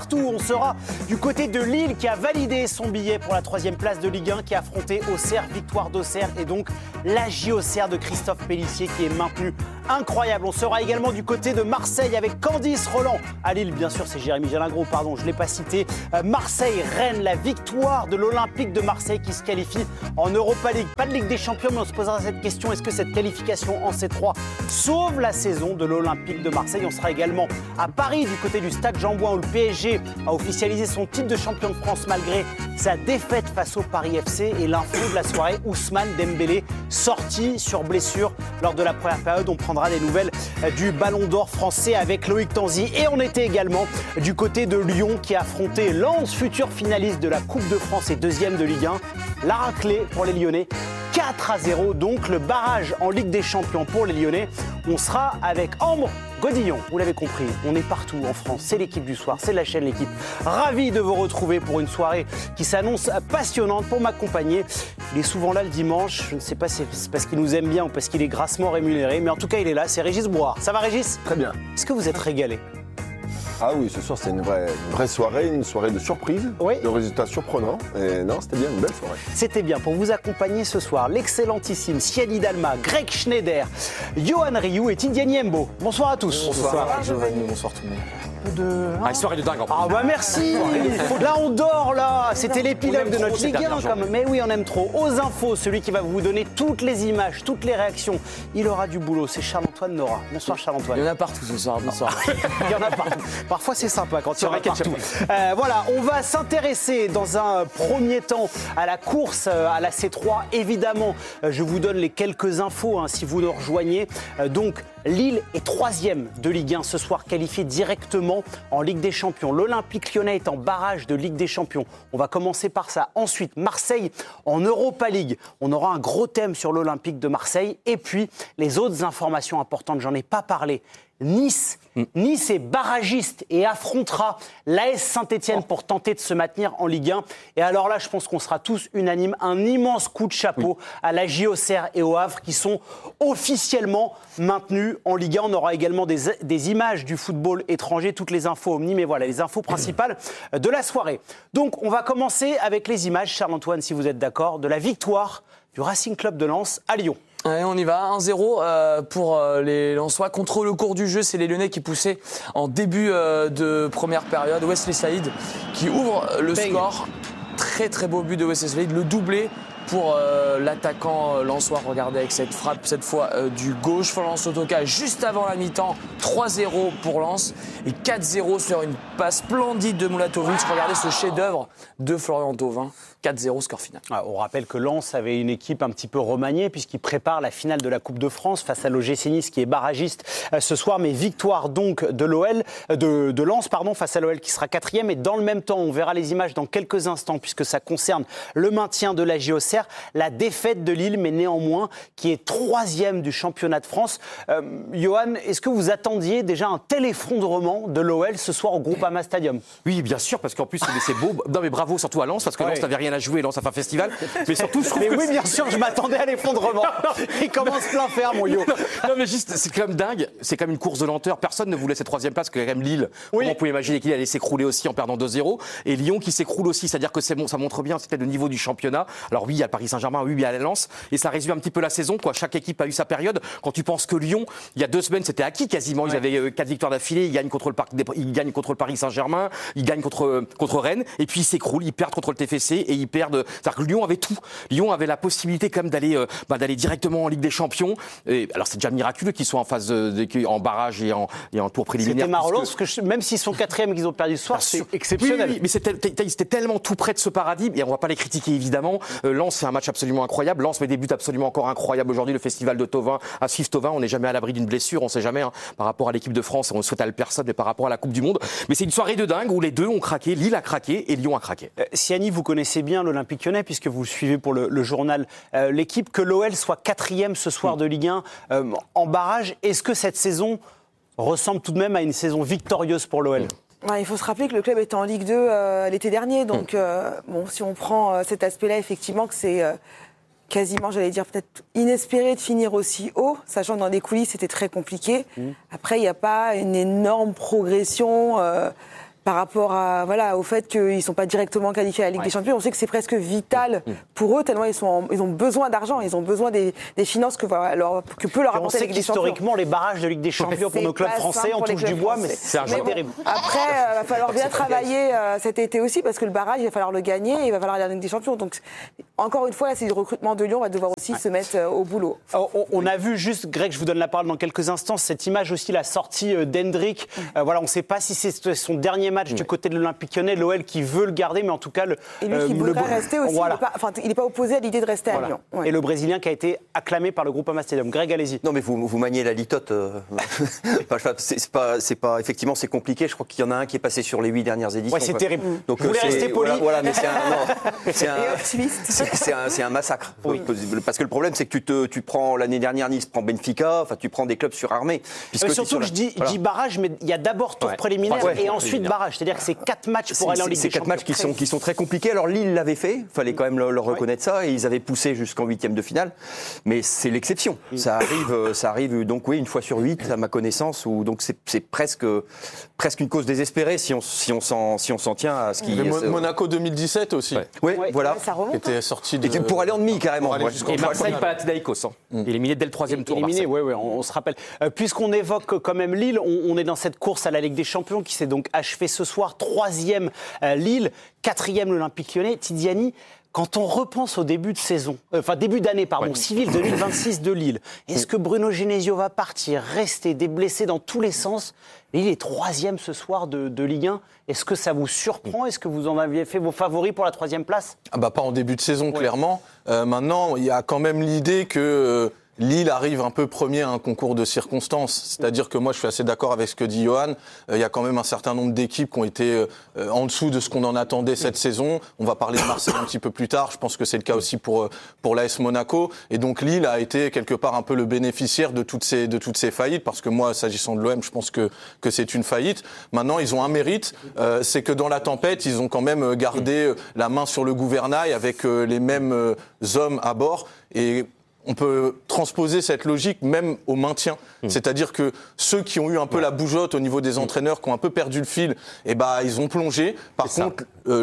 partout. On sera du côté de Lille qui a validé son billet pour la 3e place de Ligue 1, qui a affronté Auxerre, victoire d'Auxerre et donc la Auxerre de Christophe Pélissier qui est maintenue. Incroyable. On sera également du côté de Marseille avec Candice Roland. À Lille, bien sûr, c'est Jérémy Jalingro, pardon, je ne l'ai pas cité. Marseille-Rennes, la victoire de l'Olympique de Marseille qui se qualifie en Europa League. Pas de Ligue des Champions, mais on se posera cette question, est-ce que cette qualification en C3 sauve la saison de l'Olympique de Marseille? On sera également à Paris, du côté du Stade Jean-Bouin, où le PSG a officialisé son titre de champion de France malgré sa défaite face au Paris FC. Et l'info de la soirée, Ousmane Dembélé, sorti sur blessure lors de la première période. On prendra des nouvelles du Ballon d'Or français avec Loïc Tanzi. Et on était également du côté de Lyon qui a affronté Lens, futur finaliste de la Coupe de France et 2e de Ligue 1. La raclée pour les Lyonnais. 4-0, donc le barrage en Ligue des Champions pour les Lyonnais. On sera avec Ambre Godillon, vous l'avez compris, on est partout en France, c'est l'équipe du soir, c'est la chaîne L'équipe. Ravi de vous retrouver pour une soirée qui s'annonce passionnante. Pour m'accompagner, il est souvent là le dimanche, je ne sais pas si c'est parce qu'il nous aime bien ou parce qu'il est grassement rémunéré, mais en tout cas il est là, c'est Régis Brouard. Ça va Régis? Très bien. Est-ce que vous êtes régalé? Ah oui, ce soir c'est une vraie soirée, une soirée de surprise, oui. De résultats surprenants. Et non, c'était bien, une belle soirée. C'était bien. Pour vous accompagner ce soir, l'excellentissime Siani Dalma, Greg Schneider, Johan Rioux et Tindia Niembo. Bonsoir à tous. Bonsoir Giovanni, bonsoir tout le monde. Une soirée de dingue. Ah bah merci. Là on dort là. C'était l'épilogue de notre Ligue 1 quand même. Mais oui, on aime trop. Aux infos, celui qui va vous donner toutes les images, toutes les réactions. Il aura du boulot. C'est Charles-Antoine Nora. Bonsoir Charles-Antoine. Il y en a partout ce soir. Bonsoir. Il y en a partout. Parfois c'est sympa quand il y en a partout. Voilà, on va s'intéresser dans un premier temps à la course à la C3. Évidemment, je vous donne les quelques infos si vous nous rejoignez. Donc Lille est 3e de Ligue 1 ce soir, qualifié directement en Ligue des Champions. L'Olympique Lyonnais est en barrage de Ligue des Champions. On va commencer par ça. Ensuite, Marseille en Europa League. On aura un gros thème sur l'Olympique de Marseille. Et puis, les autres informations importantes, j'en ai pas parlé. Nice est barragiste et affrontera l'AS Saint-Etienne pour tenter de se maintenir en Ligue 1. Et alors là, je pense qu'on sera tous unanimes. Un immense coup de chapeau à la Auxerre et au Havre qui sont officiellement maintenus en Ligue 1. On aura également des images du football étranger, toutes les infos omni, mais voilà, les infos principales de la soirée. Donc, on va commencer avec les images, Charles-Antoine, si vous êtes d'accord, de la victoire du Racing Club de Lens à Lyon. Allez, on y va, 1-0 pour les Lensois. Contre le cours du jeu, c'est les Lyonnais qui poussaient en début de première période. Wesley Saïd qui ouvre le score. Très très beau but de Wesley Saïd, le doublé pour l'attaquant lensois. Regardez avec cette frappe, cette fois du gauche. Florent Sotoka juste avant la mi-temps. 3-0 pour Lens et 4-0 sur une passe splendide de Mulatovic. Regardez ce chef-d'œuvre de Florian Thauvin. 4-0 score final. On rappelle que Lens avait une équipe un petit peu remaniée puisqu'il prépare la finale de la Coupe de France face à l'OGC Nice qui est barragiste ce soir. Mais victoire donc de l'OL, de Lens face à l'OL qui sera 4e. Et dans le même temps, on verra les images dans quelques instants puisque ça concerne le maintien de la Auxerre, la défaite de Lille, mais néanmoins qui est 3e du championnat de France. Johan, est-ce que vous attendiez déjà un tel effondrement de l'OL ce soir au Groupama Stadium? Oui, bien sûr, parce qu'en plus c'est beau. Non mais bravo surtout à Lens parce que Lens n'avait rien à jouer, Lens a fait un festival. Mais surtout, je trouve que oui, bien sûr, je m'attendais à l'effondrement. Il commence plein fer, mon yo. Non mais juste, c'est quand même dingue. C'est quand même une course de lenteur. Personne ne voulait cette 3e place, que quand même Lille. Oui. Comment on pouvait imaginer qu'il allait s'écrouler aussi en perdant 2-0 et Lyon qui s'écroule aussi. C'est-à-dire que c'est bon, ça montre bien c'était le niveau du championnat. Alors oui, il y a Paris Saint-Germain, oui, il y a Lens et ça résume un petit peu la saison. Chaque équipe a eu sa période. Quand tu penses que Lyon, il y a 2 semaines, c'était acquis quasiment. Ils avaient 4 victoires d'affilée. Ils gagnent contre le Paris Saint-Germain. Ils gagnent contre Rennes et puis ils s'écroulent. Ils perdent contre le TFC et ils perdent. C'est-à-dire que Lyon avait tout. Lyon avait la possibilité quand même d'aller directement en Ligue des Champions. Et alors c'est déjà miraculeux qu'ils soient en phase en barrage et en tour préliminaire. C'était marrant parce que même s'ils sont 4e et qu'ils ont perdu ce soir, c'est exceptionnel. Oui, mais c'était tellement tout près de ce paradis et on va pas les critiquer évidemment. Lens c'est un match absolument incroyable. Lens met des buts absolument encore incroyables aujourd'hui. Le festival de Thauvin, à suivre Thauvin, on n'est jamais à l'abri d'une blessure, on sait jamais par rapport à l'équipe de France, on ne souhaite à personne, mais par rapport à la Coupe du Monde. Mais c'est une soirée de dingue où les deux ont craqué. Lille a craqué et Lyon a craqué. Siani, vous connaissez bien l'Olympique Lyonnais puisque vous le suivez pour le journal. L'équipe, que l'OL soit 4e ce soir de Ligue 1 en barrage, est-ce que cette saison ressemble tout de même à une saison victorieuse pour l'OL? Ouais, il faut se rappeler que le club était en Ligue 2 l'été dernier, donc si on prend cet aspect-là, effectivement que c'est quasiment, j'allais dire peut-être inespéré de finir aussi haut, sachant que dans les coulisses c'était très compliqué. Après, il n'y a pas une énorme progression par rapport au fait qu'ils ne sont pas directement qualifiés à la Ligue des Champions. On sait que c'est presque vital pour eux, tellement ils ont besoin d'argent, ils ont besoin des finances que peut leur apporter la Ligue des Champions. Historiquement, les barrages de Ligue des Champions pour nos clubs français, on touche du bois, mais c'est terrible. Après, il va falloir bien travailler cet été aussi, parce que le barrage, il va falloir le gagner et il va falloir aller à la Ligue des Champions. Donc, encore une fois, là, c'est le recrutement de Lyon, on va devoir aussi se mettre au boulot. On a vu juste, Greg, je vous donne la parole dans quelques instants, cette image aussi, la sortie d'Hendrick. On ne sait pas si c'est son dernier match du côté de l'Olympique Lyonnais, l'OL qui veut le garder, mais en tout cas... Et lui qui voudrait rester aussi, il n'est pas opposé à l'idée de rester à Lyon. Et le Brésilien qui a été acclamé par le Groupama Stadium. Greg, allez-y. Non, mais vous maniez la litote. Effectivement, c'est compliqué. Je crois qu'il y en a un qui est passé sur les 8 dernières éditions. Ouais, c'est terrible. Donc, vous voulez rester poli. Voilà, mais c'est un massacre. Oui. Parce que le problème, c'est que tu prends l'année dernière Nice, prends Benfica, tu prends des clubs surarmés. Surtout que je dis barrage, mais il y a d'abord tour préliminaire et ensuite barrage. C'est-à-dire que c'est 4 matchs pour aller en Ligue des Champions. C'est 4 matchs qui sont très compliqués. Alors Lille l'avait fait, il fallait quand même leur reconnaître ça, et ils avaient poussé jusqu'en 8e de finale. Mais c'est l'exception. Ça arrive donc une fois sur 8 à ma connaissance, donc c'est presque une cause désespérée si on s'en tient à ce qui. Monaco 2017 aussi. Oui, voilà. Ça remonte. Qui était sorti pour aller en demi carrément. Et Marseille-Panathinaïkos. Éliminé dès le 3e tour. Éliminé, on se rappelle. Puisqu'on évoque quand même Lille, on est dans cette course à la Ligue des Champions qui s'est donc achevée ce soir. 3e Lille, 4e l'Olympique Lyonnais. Tidiane, quand on repense au début d'année, civil 2026 de Lille, est-ce que Bruno Genesio va partir, rester, déblessé dans tous les sens? Lille est 3e ce soir de Ligue 1. Est-ce que ça vous surprend? Est-ce que vous en aviez fait vos favoris pour la 3e place? Pas en début de saison, clairement. Maintenant, il y a quand même l'idée que Lille arrive un peu premier à un concours de circonstances. C'est-à-dire que moi, je suis assez d'accord avec ce que dit Johan. Il y a quand même un certain nombre d'équipes qui ont été en dessous de ce qu'on en attendait cette saison. On va parler de Marseille un petit peu plus tard. Je pense que c'est le cas aussi pour l'AS Monaco. Et donc, Lille a été quelque part un peu le bénéficiaire de toutes ces faillites. Parce que moi, s'agissant de l'OM, je pense que c'est une faillite. Maintenant, ils ont un mérite. C'est que dans la tempête, ils ont quand même gardé la main sur le gouvernail avec les mêmes hommes à bord. Et on peut transposer cette logique même au maintien. C'est-à-dire que ceux qui ont eu un peu la bougeotte au niveau des entraîneurs, qui ont un peu perdu le fil, ils ont plongé. Par contre,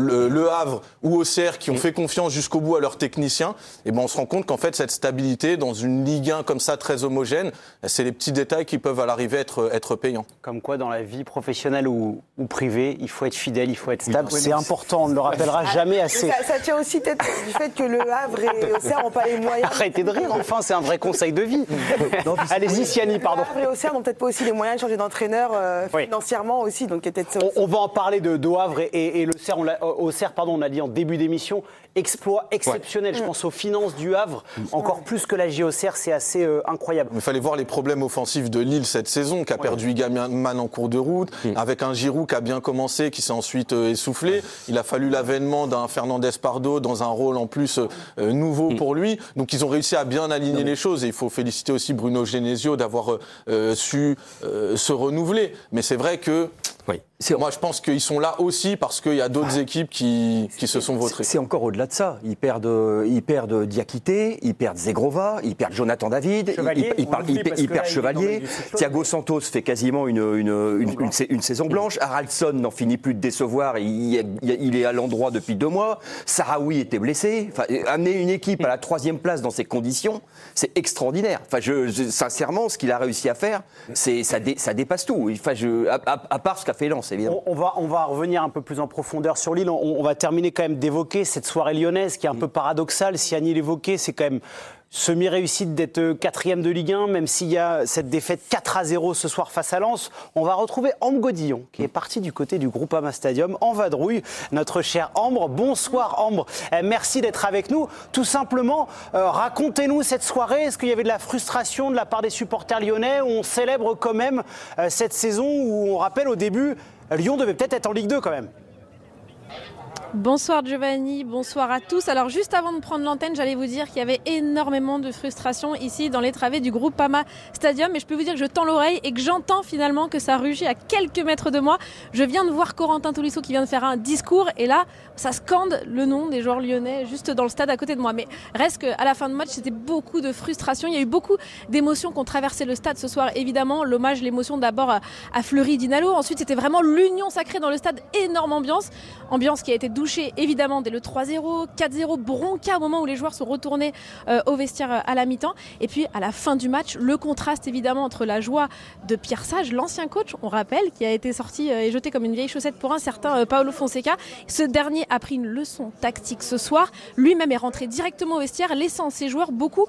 le Havre ou Auxerre, qui ont fait confiance jusqu'au bout à leurs techniciens, on se rend compte qu'en fait, cette stabilité dans une Ligue 1 comme ça, très homogène, c'est les petits détails qui peuvent à l'arrivée être payants. Comme quoi, dans la vie professionnelle ou privée, il faut être fidèle, il faut être stable. C'est important, on ne le rappellera jamais assez. Ça tient aussi peut-être du fait que le Havre et Auxerre n'ont pas les moyens. Arrêtez de rire. Enfin, c'est un vrai conseil de vie. Allez-y, Siani, pardon. Le Havre et Auxerre n'ont peut-être pas aussi les moyens de changer d'entraîneur financièrement aussi. Donc on va en parler de Havre et le Auxerre. On a dit en début d'émission, exploit exceptionnel. Je pense aux finances du Havre, encore plus que la JOCR, c'est assez incroyable. Il fallait voir les problèmes offensifs de Lille cette saison, qui a perdu Igaman en cours de route, avec un Giroud qui a bien commencé, qui s'est ensuite essoufflé. Il a fallu l'avènement d'un Fernandez Pardo dans un rôle en plus nouveau pour lui. Donc ils ont réussi à bien aligner les choses, et il faut féliciter aussi Bruno Genesio d'avoir su se renouveler. Mais c'est vrai que moi je pense qu'ils sont là aussi parce qu'il y a d'autres équipes qui se sont vautrées. C'est encore au-delà de ça. Ils perdent Diakité, ils perdent Zegrova, ils perdent Jonathan David, ils perdent Chevalier. Thiago Santos fait quasiment une saison blanche. Haraldsson n'en finit plus de décevoir. Il est à l'endroit depuis 2 mois. Sahraoui était blessé. Amener une équipe à la 3e place dans ces conditions, c'est extraordinaire. Sincèrement, ce qu'il a réussi à faire, ça dépasse tout. À part ce qu'a fait Lens, évidemment. On va revenir un peu plus en profondeur sur Lille. On va terminer quand même d'évoquer cette soirée lyonnaise qui est un peu paradoxale. Siani l'évoquait, c'est quand même semi-réussite d'être 4e de Ligue 1, même s'il y a cette défaite 4-0 ce soir face à Lens. On va retrouver Ambre Godillon, qui est parti du côté du Groupama Stadium, en vadrouille. Notre chère Ambre. Bonsoir Ambre, merci d'être avec nous. Tout simplement, racontez-nous cette soirée. Est-ce qu'il y avait de la frustration de la part des supporters lyonnais, où on célèbre quand même cette saison où on rappelle au début, Lyon devait peut-être être en Ligue 2 quand même? Bonsoir Giovanni, bonsoir à tous. Alors juste avant de prendre l'antenne, j'allais vous dire qu'il y avait énormément de frustration ici dans les travées du Groupama Stadium. Et je peux vous dire que je tends l'oreille et que j'entends finalement que ça rugit à quelques mètres de moi. Je viens de voir Corentin Tolisso qui vient de faire un discours et là, ça scande le nom des joueurs lyonnais juste dans le stade à côté de moi. Mais reste qu'à la fin de match, c'était beaucoup de frustration. Il y a eu beaucoup d'émotions qui ont traversé le stade ce soir. Évidemment, l'hommage, l'émotion d'abord à Fleury Dinalo. Ensuite, c'était vraiment l'union sacrée dans le stade. Énorme ambiance. Ambiance qui a été douché évidemment dès le 3-0, 4-0, bronca au moment où les joueurs sont retournés au vestiaire à la mi-temps. Et puis à la fin du match, le contraste évidemment entre la joie de Pierre Sage, l'ancien coach, on rappelle, qui a été sorti et jeté comme une vieille chaussette pour un certain Paolo Fonseca. Ce dernier a pris une leçon tactique ce soir. Lui-même est rentré directement au vestiaire, laissant ses joueurs beaucoup